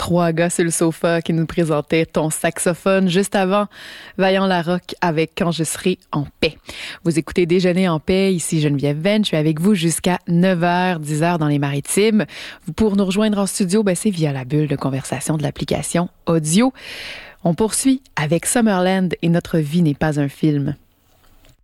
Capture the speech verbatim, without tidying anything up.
Trois gars sur le sofa qui nous présentaient ton saxophone. Juste avant, Vaillant Larocque avec Quand je serai en paix. Vous écoutez Déjeuner en paix. Ici Geneviève Venn. Je suis avec vous jusqu'à neuf heures, dix heures dans les Maritimes. Pour nous rejoindre en studio, ben, c'est via la bulle de conversation de l'application audio. On poursuit avec Summerland et Notre vie n'est pas un film.